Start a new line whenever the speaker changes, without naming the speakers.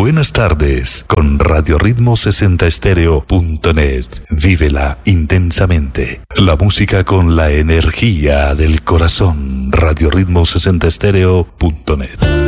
Buenas tardes con Radio Ritmo 60Estéreo.net. Vívela intensamente. La música con la energía del corazón. Radio Ritmo 60Estéreo.net.